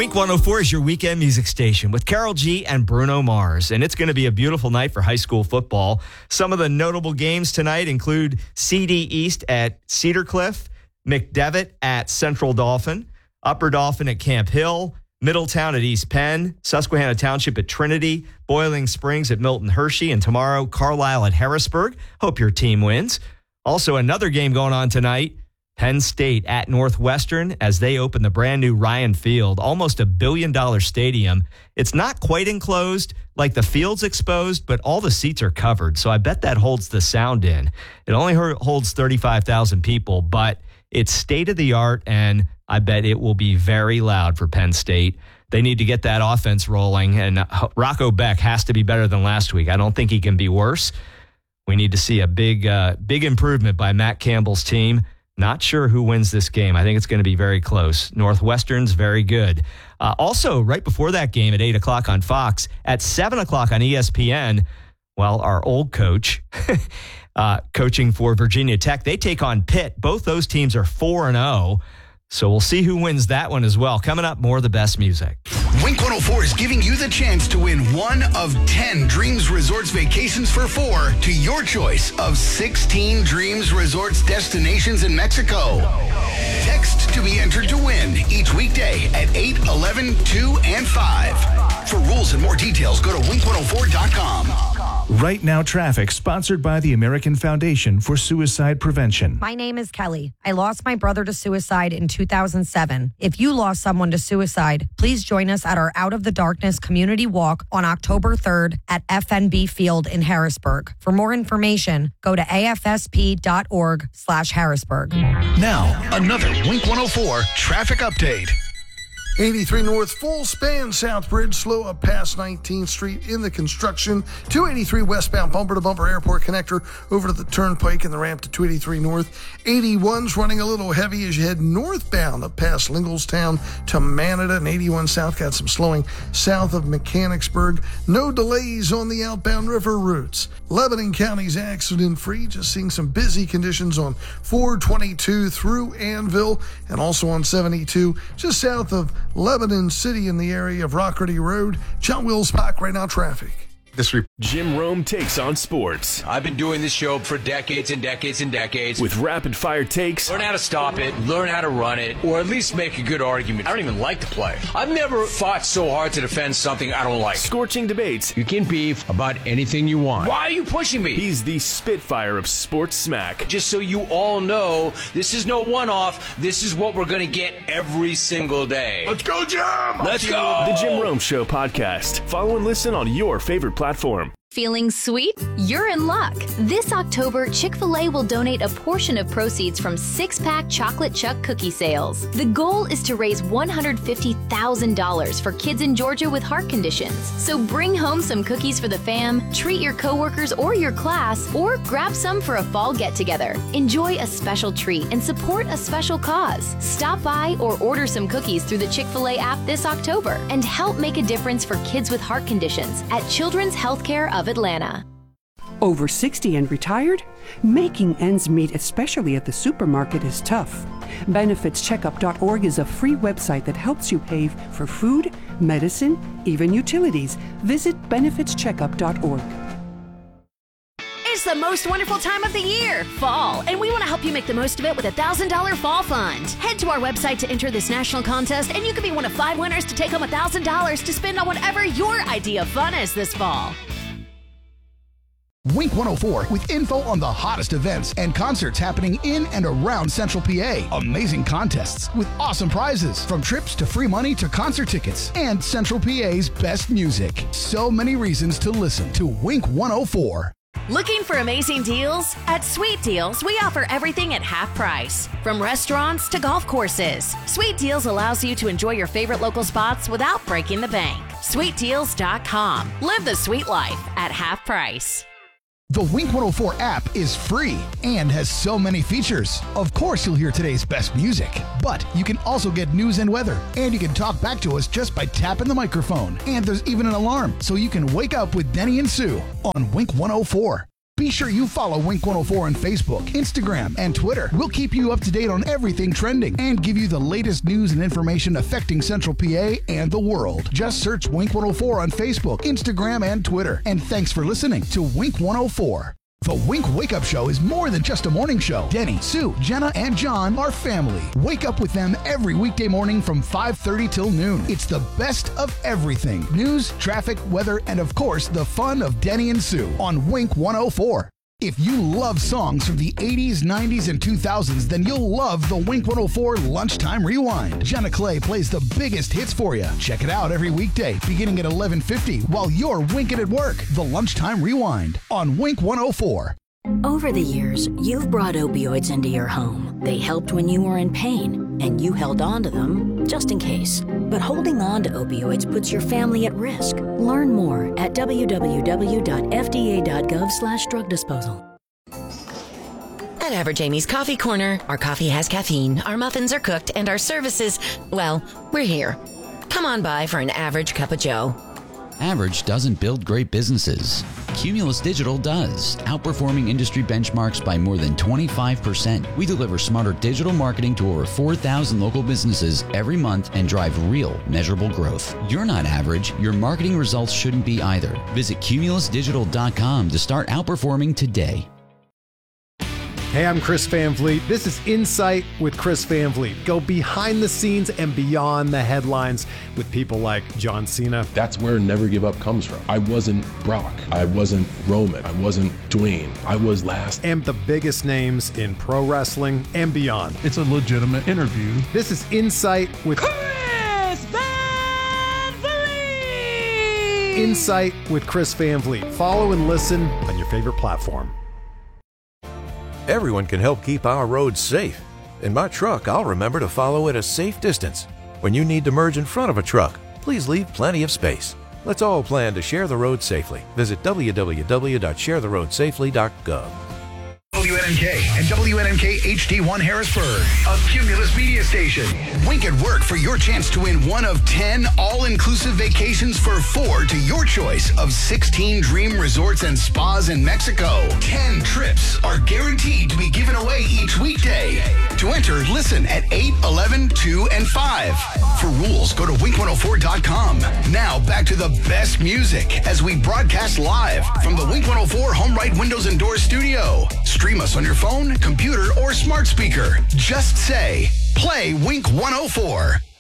Wink 104 is your weekend music station with Carol G and Bruno Mars, and it's going to be a beautiful night for high school football. Some of the notable games tonight include CD East at Cedar Cliff, McDevitt at Central Dauphin, Upper Dauphin at Camp Hill, Middletown at East Penn, Susquehanna Township at Trinity, Boiling Springs at Milton Hershey, and tomorrow, Carlisle at Harrisburg. Hope your team wins. Also, another game going on tonight, Penn State at Northwestern as they open the brand new Ryan Field, almost $1 billion stadium. It's not quite enclosed like the field's exposed, but all the seats are covered. So I bet that holds the sound in. It only holds 35,000 people, but it's state of the art, and I bet it will be very loud for Penn State. They need to get that offense rolling, and Rocco Beck has to be better than last week. I don't think he can be worse. We need to see a big improvement by Matt Campbell's team. Not sure who wins this game. I think it's going to be very close. Northwestern's very good. Also, right before that game at 8 o'clock on Fox, at 7 o'clock on ESPN, well, our old coach, coaching for Virginia Tech, they take on Pitt. Both those teams are 4-0. So we'll see who wins that one as well. Coming up, more of the best music. Wink 104 is giving you the chance to win one of 10 Dreams Resorts vacations for 4 to your choice of 16 Dreams Resorts destinations in Mexico. Text to be entered to win each weekday at 8, 11, 2, and 5. For rules and more details, go to wink104.com. Right Now Traffic, sponsored by the American Foundation for Suicide Prevention. My name is Kelly. I lost my brother to suicide in 2007. If you lost someone to suicide, please join us at our Out of the Darkness community walk on October 3rd at FNB Field in Harrisburg. For more information, go to afsp.org/Harrisburg. Now, another Wink 104 traffic update. 83 North, full span Southbridge, slow up past 19th Street in the construction. 283 westbound, bumper to bumper airport connector over to the turnpike and the ramp to 283 North. 81's running a little heavy as you head northbound up past Linglestown to Manada, and 81 South got some slowing south of Mechanicsburg. No delays on the outbound river routes. Lebanon County's accident free, just seeing some busy conditions on 422 through Annville and also on 72 just south of Lebanon City in the area of Rockerty Road. John Wills Park, Right Now Traffic. Jim Rome takes on sports. I've been doing this show for decades and decades and decades. With rapid-fire takes. Learn how to stop it, learn how to run it, or at least make a good argument. I don't even like to play. I've never fought so hard to defend something I don't like. Scorching debates. You can beef about anything you want. Why are you pushing me? He's the Spitfire of sports smack. Just so you all know, this is no one-off. This is what we're going to get every single day. Let's go, Jim! Let's go! The Jim Rome Show podcast. Follow and listen on your favorite platform. Feeling sweet? You're in luck. This October, Chick-fil-A will donate a portion of proceeds from 6-pack Chocolate Chuck cookie sales. The goal is to raise $150,000 for kids in Georgia with heart conditions. So bring home some cookies for the fam, treat your coworkers or your class, or grab some for a fall get-together. Enjoy a special treat and support a special cause. Stop by or order some cookies through the Chick-fil-A app this October and help make a difference for kids with heart conditions at Children's Healthcare of Atlanta. Over 60 and retired? Making ends meet, especially at the supermarket, is tough. BenefitsCheckup.org is a free website that helps you pay for food, medicine, even utilities. Visit BenefitsCheckup.org. It's the most wonderful time of the year, fall, and we want to help you make the most of it with a $1,000 fall fund. Head to our website to enter this national contest, and you could be one of 5 winners to take home $1,000 to spend on whatever your idea of fun is this fall. Wink 104 with info on the hottest events and concerts happening in and around Central PA. Amazing contests with awesome prizes, from trips to free money to concert tickets, and Central PA's best music. So many reasons to listen to Wink 104. Looking for amazing deals? At Sweet Deals, we offer everything at half price. From restaurants to golf courses, Sweet Deals allows you to enjoy your favorite local spots without breaking the bank. SweetDeals.com. Live the sweet life at half price. The Wink 104 app is free and has so many features. Of course, you'll hear today's best music, but you can also get news and weather, and you can talk back to us just by tapping the microphone. And there's even an alarm, so you can wake up with Denny and Sue on Wink 104. Be sure you follow Wink 104 on Facebook, Instagram, and Twitter. We'll keep you up to date on everything trending and give you the latest news and information affecting Central PA and the world. Just search Wink 104 on Facebook, Instagram, and Twitter. And thanks for listening to Wink 104. The Wink Wake Up Show is more than just a morning show. Denny, Sue, Jenna, and John are family. Wake up with them every weekday morning from 5:30 till noon. It's the best of everything. News, traffic, weather, and of course, the fun of Denny and Sue on Wink 104. If you love songs from the 80s, 90s, and 2000s, then you'll love the Wink 104 Lunchtime Rewind. Jenna Clay plays the biggest hits for you. Check it out every weekday, beginning at 11:50 while you're winking at work. The Lunchtime Rewind on Wink 104. Over the years, you've brought opioids into your home. They helped when you were in pain, and you held on to them just in case. But holding on to opioids puts your family at risk. Learn more at www.fda.gov/drug disposal. At Average Amy's Coffee Corner, our coffee has caffeine, our muffins are cooked, and our services, well, we're here. Come on by for an average cup of joe. Average doesn't build great businesses. Cumulus Digital does, outperforming industry benchmarks by more than 25%. We deliver smarter digital marketing to over 4,000 local businesses every month and drive real, measurable growth. You're not average. Your marketing results shouldn't be either. Visit cumulusdigital.com to start outperforming today. Hey, I'm Chris Van Vliet. This is Insight with Chris Van Vliet. Go behind the scenes and beyond the headlines with people like John Cena. That's where Never Give Up comes from. I wasn't Brock. I wasn't Roman. I wasn't Dwayne. I was last. And the biggest names in pro wrestling and beyond. It's a legitimate interview. This is Insight with Chris Van Vliet. Insight with Chris Van Vliet. Follow and listen on your favorite platform. Everyone can help keep our roads safe. In my truck, I'll remember to follow at a safe distance. When you need to merge in front of a truck, please leave plenty of space. Let's all plan to share the road safely. Visit www.sharetheroadsafely.gov. WNNK and WNNK HD1 Harrisburg, a Cumulus media station. Wink at work for your chance to win one of 10 all-inclusive vacations for 4 to your choice of 16 dream resorts and spas in Mexico. 10 trips are guaranteed to be given away each weekday. To enter, listen at 8, 11, 2, and 5. For rules, go to wink104.com. Now back to the best music as we broadcast live from the Wink 104 Home Right Windows and Doors studio. Stream us on your phone, computer, or smart speaker. Just say, play Wink 104.